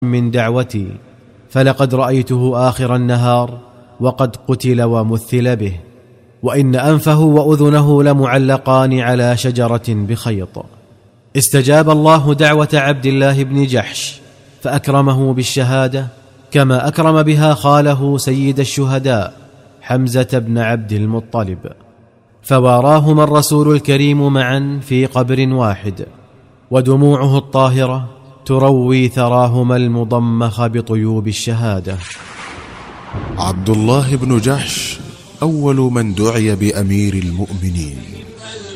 من دعوتي، فلقد رأيته آخر النهار وقد قتل ومثل به، وإن أنفه وأذنه لمعلقان على شجرة بخيط. استجاب الله دعوة عبد الله بن جحش فأكرمه بالشهادة، كما أكرم بها خاله سيد الشهداء حمزة بن عبد المطلب، فواراهما الرسول الكريم معا في قبر واحد، ودموعه الطاهرة تروي ثراهما المضمخ بطيوب الشهادة. عبد الله بن جحش أول من دعي بأمير المؤمنين.